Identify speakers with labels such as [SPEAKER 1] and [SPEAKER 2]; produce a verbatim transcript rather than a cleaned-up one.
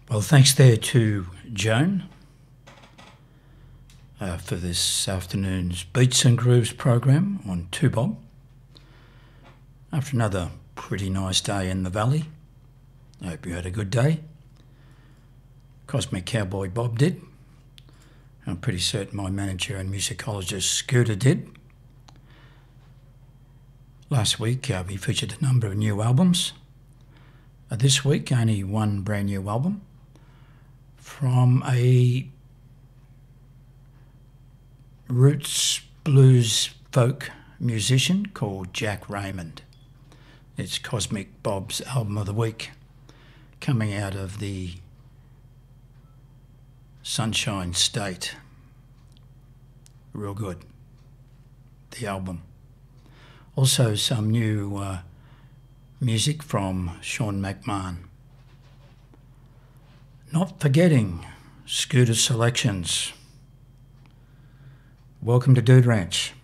[SPEAKER 1] Well, thanks there to Joan uh, for this afternoon's Beats and Grooves program on two Bob. After another pretty nice day in the valley, I hope you had a good day. Cosmic Cowboy Bob did. I'm pretty certain my manager and musicologist Scooter did. Last week uh, we featured a number of new albums. Uh, this week only one brand new album from a roots blues folk musician called Jack Raymond. It's Cosmic Bob's album of the week, coming out of the Sunshine State. Real good, the album. Also some new uh, music from Sean McMahon. Not forgetting Scooter Selections. Welcome to Dude Ranch.